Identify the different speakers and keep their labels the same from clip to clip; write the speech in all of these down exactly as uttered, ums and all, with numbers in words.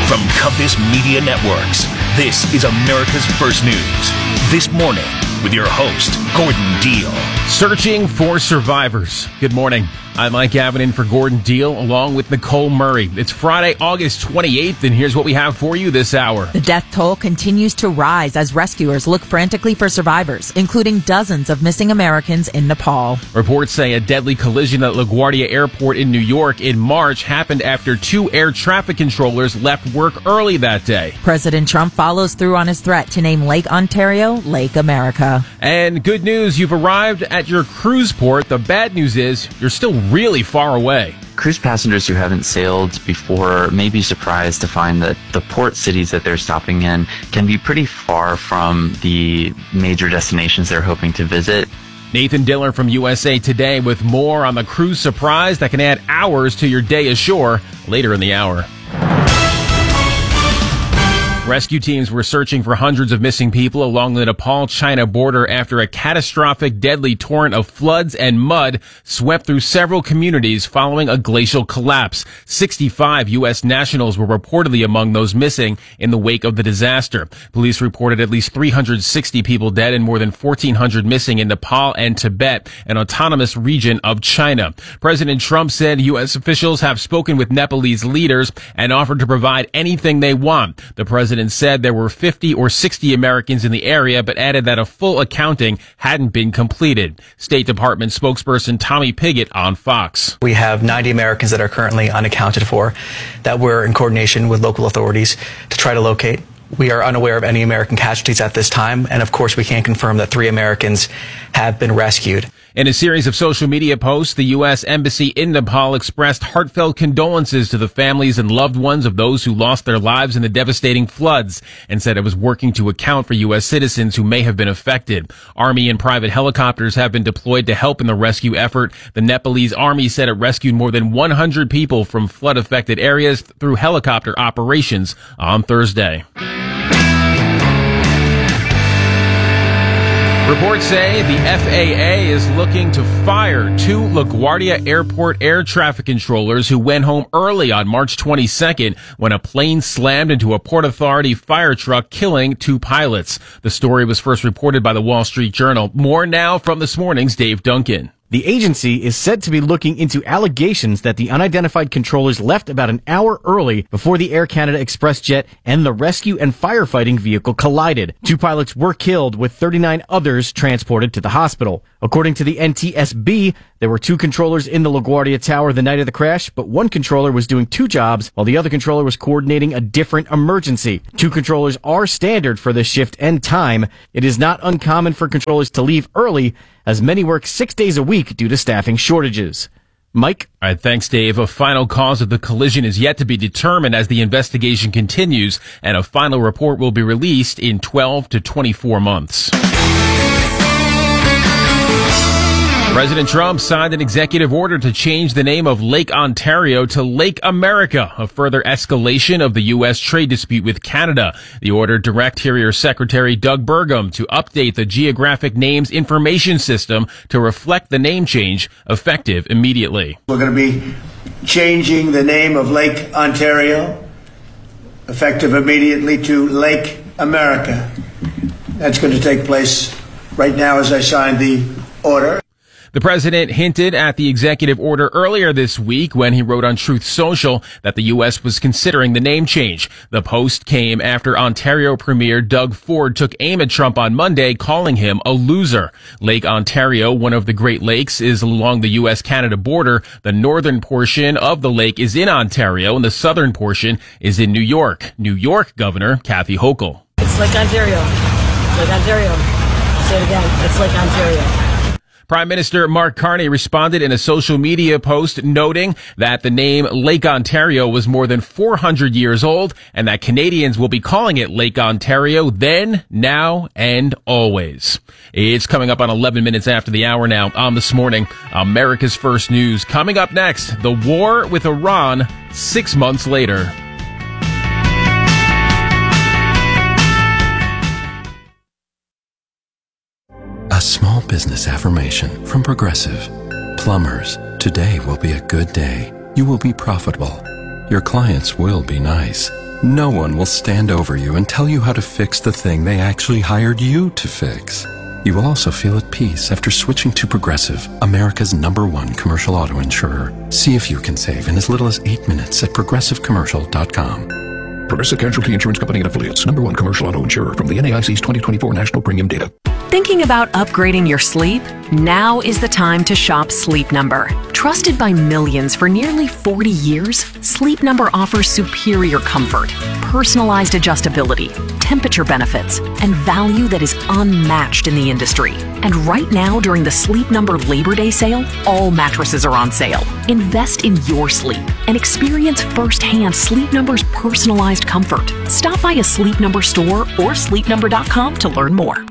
Speaker 1: From Compass Media Networks, this is America's First News. This morning, with your host, Gordon Deal.
Speaker 2: Searching for survivors. Good morning. I'm Mike Gavin in for Gordon Deal, along with Nicole Murray. It's Friday, August twenty-eighth, and here's what we have for you this hour.
Speaker 3: The death toll continues to rise as rescuers look frantically for survivors, including dozens of missing Americans in Nepal.
Speaker 2: Reports say a deadly collision at LaGuardia Airport in New York in March happened after two air traffic controllers left work early that day.
Speaker 3: President Trump follows through on his threat to name Lake Ontario Lake America.
Speaker 2: And good news, you've arrived at your cruise port. The bad news is you're still really far away.
Speaker 4: Cruise passengers who haven't sailed before may be surprised to find that the port cities that they're stopping in can be pretty far from the major destinations they're hoping to visit.
Speaker 2: Nathan Diller from U S A Today with more on the cruise surprise that can add hours to your day ashore later in the hour. Rescue teams were searching for hundreds of missing people along the Nepal-China border after a catastrophic, deadly torrent of floods and mud swept through several communities following a glacial collapse. sixty-five U S nationals were reportedly among those missing in the wake of the disaster. Police reported at least three hundred sixty people dead and more than fourteen hundred missing in Nepal and Tibet, an autonomous region of China. President Trump said U S officials have spoken with Nepalese leaders and offered to provide anything they want. The president said there were fifty or sixty Americans in the area, but added that a full accounting hadn't been completed. State Department spokesperson Tommy Pigott on Fox.
Speaker 5: We have ninety Americans that are currently unaccounted for that we're in coordination with local authorities to try to locate. We are unaware of any American casualties at this time, and of course we can confirm that three Americans have been rescued.
Speaker 2: In a series of social media posts, the U S Embassy in Nepal expressed heartfelt condolences to the families and loved ones of those who lost their lives in the devastating floods and said it was working to account for U S citizens who may have been affected. Army and private helicopters have been deployed to help in the rescue effort. The Nepalese army said it rescued more than one hundred people from flood-affected areas through helicopter operations on Thursday. Reports say the F A A is looking to fire two LaGuardia Airport air traffic controllers who went home early on March twenty-second when a plane slammed into a Port Authority fire truck, killing two pilots. The story was first reported by the Wall Street Journal. More now from this morning's Dave Duncan.
Speaker 6: The agency is said to be looking into allegations that the unidentified controllers left about an hour early before the Air Canada Express jet and the rescue and firefighting vehicle collided. Two pilots were killed, with thirty-nine others transported to the hospital. According to the N T S B, there were two controllers in the LaGuardia Tower the night of the crash, but one controller was doing two jobs while the other controller was coordinating a different emergency. Two controllers are standard for this shift and time. It is not uncommon for controllers to leave early, as many work six days a week due to staffing shortages. Mike?
Speaker 2: All right, thanks, Dave. A final cause of the collision is yet to be determined as the investigation continues, and a final report will be released in twelve to twenty-four months. President Trump signed an executive order to change the name of Lake Ontario to Lake America, a further escalation of the U S trade dispute with Canada. The order directs Interior Secretary Doug Burgum to update the Geographic Names Information System to reflect the name change, effective immediately.
Speaker 7: We're going to be changing the name of Lake Ontario, effective immediately, to Lake America. That's going to take place right now as I sign the order.
Speaker 2: The president hinted at the executive order earlier this week when he wrote on Truth Social that the U S was considering the name change. The post came after Ontario Premier Doug Ford took aim at Trump on Monday, calling him a loser. Lake Ontario, one of the Great Lakes, is along the U S Canada border. The northern portion of the lake is in Ontario, and the southern portion is in New York. New York Governor Kathy Hochul.
Speaker 8: It's Lake Ontario. Lake Ontario. I'll say it again. It's Lake Ontario.
Speaker 2: Prime Minister Mark Carney responded in a social media post noting that the name Lake Ontario was more than four hundred years old and that Canadians will be calling it Lake Ontario then, now, and always. It's coming up on eleven minutes after the hour now on This Morning, America's First News. Coming up next, the war with Iran six months later.
Speaker 9: A small business affirmation from Progressive. Plumbers, today will be a good day. You will be profitable. Your clients will be nice. No one will stand over you and tell you how to fix the thing they actually hired you to fix. You will also feel at peace after switching to Progressive, America's number one commercial auto insurer. See if you can save in as little as eight minutes at progressive commercial dot com.
Speaker 10: Progressive Casualty Insurance Company and Affiliates, number one commercial auto insurer from the N A I C's twenty twenty-four National Premium Data.
Speaker 11: Thinking about upgrading your sleep? Now is the time to shop Sleep Number. Trusted by millions for nearly forty years, Sleep Number offers superior comfort, personalized adjustability, temperature benefits, and value that is unmatched in the industry. And right now, during the Sleep Number Labor Day sale, all mattresses are on sale. Invest in your sleep and experience firsthand Sleep Number's personalized comfort. Stop by a Sleep Number store or sleep number dot com to learn more.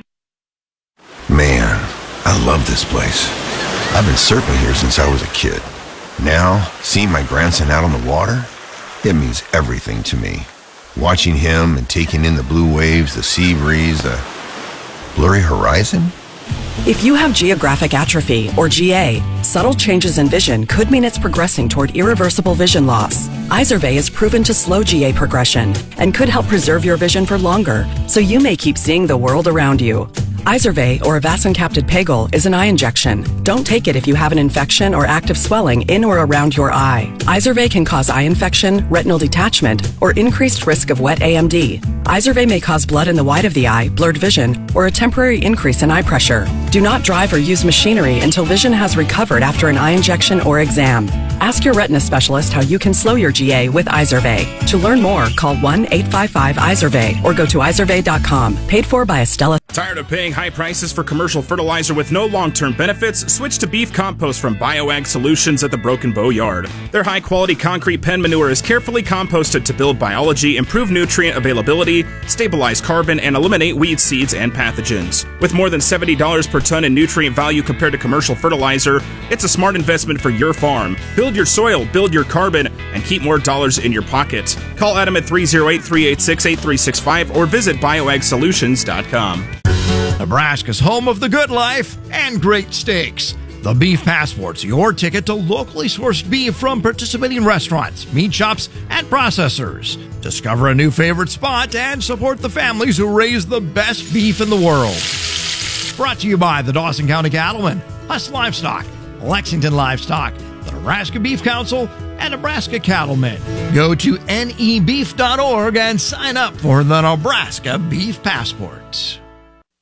Speaker 12: Man, I love this place. I've been surfing here since I was a kid. Now, seeing my grandson out on the water, it means everything to me. Watching him and taking in the blue waves, the sea breeze, the blurry horizon.
Speaker 13: If you have geographic atrophy, or G A, subtle changes in vision could mean it's progressing toward irreversible vision loss. Izervay is proven to slow G A progression and could help preserve your vision for longer, so you may keep seeing the world around you. Izervay, or avacincaptad pegol, is an eye injection. Don't take it if you have an infection or active swelling in or around your eye. Izervay can cause eye infection, retinal detachment, or increased risk of wet A M D. Izervay may cause blood in the white of the eye, blurred vision, or a temporary increase in eye pressure. Do not drive or use machinery until vision has recovered after an eye injection or exam. Ask your retina specialist how you can slow your G A with Izervay. To learn more, call one eight five five Izervay or go to izervay dot com. Paid for by Estella.
Speaker 14: Tired of paying high prices for commercial fertilizer with no long-term benefits? Switch to beef compost from BioAg Solutions at the Broken Bow Yard. Their high-quality concrete pen manure is carefully composted to build biology, improve nutrient availability, stabilize carbon, and eliminate weed seeds and pathogens. With more than seventy dollars per ton in nutrient value compared to commercial fertilizer, it's a smart investment for your farm. Build your soil, build your carbon, and keep more dollars in your pocket. Call Adam at three oh eight, three eight six, eight three six five or visit bioag solutions dot com.
Speaker 15: Nebraska's home of the good life and great steaks. The Beef Passport's your ticket to locally sourced beef from participating restaurants, meat shops, and processors. Discover a new favorite spot and support the families who raise the best beef in the world. Brought to you by the Dawson County Cattlemen, Huss Livestock, Lexington Livestock, the Nebraska Beef Council, and Nebraska Cattlemen. Go to N E beef dot org and sign up for the Nebraska Beef Passport.